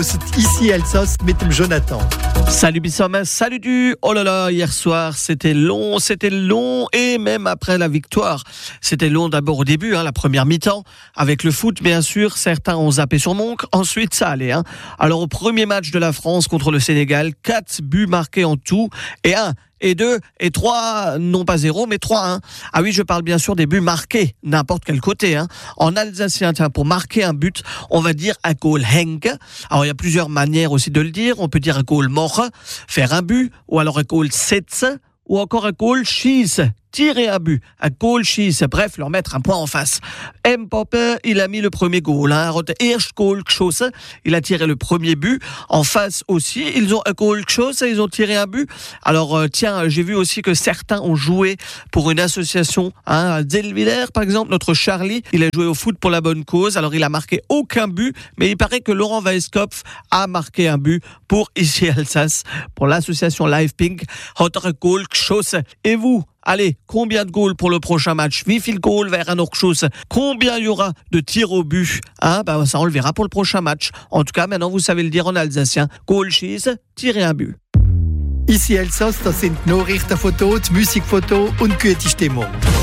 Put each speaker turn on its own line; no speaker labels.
Ici Alsace mit dem Jonathan.
Salut Bissam, salut du. Oh là là, hier soir c'était long et même après la victoire. C'était long d'abord au début, la première mi-temps, avec le foot bien sûr, certains ont zappé sur Monk, ensuite ça allait. Alors au premier match de la France contre le Sénégal, 4 buts marqués en tout et 1. Et 2 et 3, non pas 0, mais 3-1. Ah oui, je parle bien sûr des buts marqués, n'importe quel côté. En alsacien, pour marquer un but, on va dire un goal henk. Alors il y a plusieurs manières aussi de le dire. On peut dire un goal mort, faire un but, ou alors un goal setz, ou encore un goal schieß, tirer un but, un goal schieß, bref, leur mettre un point en face. Mbappé, il a mis le premier goal, Erst Goal geschossen, il a tiré le premier but. En face aussi, ils ont un goal geschossen, ils ont tiré un but. Alors tiens, j'ai vu aussi que certains ont joué pour une association, à Zellwiller par exemple, notre Charlie, il a joué au foot pour la bonne cause. Alors il a marqué aucun but, mais il paraît que Laurent Weisskopf a marqué un but pour ici Alsace, pour l'association Live Pink, hat er ein Goal geschossen. Et vous? Allez, combien de goals pour le prochain match? Wie viel Goal vers un Ausschuss? Combien il y aura de tirs au but? Ça on le verra pour le prochain match. En tout cas, maintenant vous savez le dire en alsacien. Goal schießen, tirer un but.
Ici Alsace, das sind Nachrichtenfotos, Musikfotos und gute Stimmung.